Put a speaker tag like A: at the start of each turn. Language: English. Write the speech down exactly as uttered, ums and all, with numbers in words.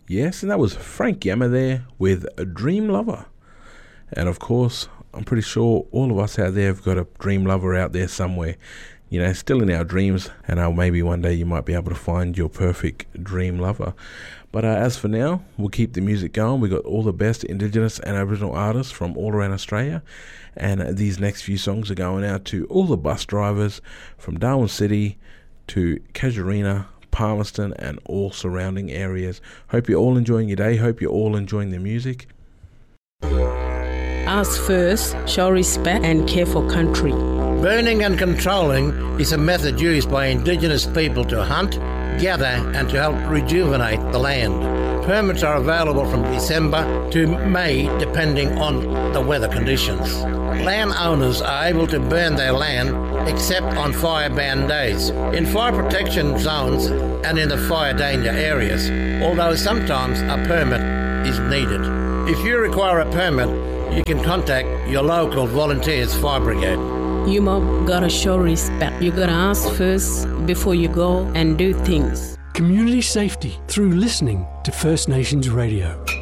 A: Yes, and that was Frank Yammer there with a Dream Lover. And of course, I'm pretty sure all of us out there have got a dream lover out there somewhere, you know, still in our dreams, and uh, maybe one day you might be able to find your perfect dream lover. But uh, as for now, we'll keep the music going. We've got all the best Indigenous and Aboriginal artists from all around Australia, and uh, these next few songs are going out to all the bus drivers from Darwin City to Casuarina, Palmerston and all surrounding areas. Hope you're all enjoying your day. Hope you're all enjoying the music.
B: Ask first, show respect and care for country.
C: Burning and controlling is a method used by Indigenous people to hunt, gather and to help rejuvenate the land. Permits are available from December to May depending on the weather conditions. Landowners are able to burn their land except on fire ban days, in fire protection zones and in the fire danger areas, although sometimes a permit is needed. If you require a permit, you can contact your local Volunteers Fire Brigade.
B: You must gotta show respect. You gotta ask first before you go and do things.
D: Community safety through listening to First Nations Radio.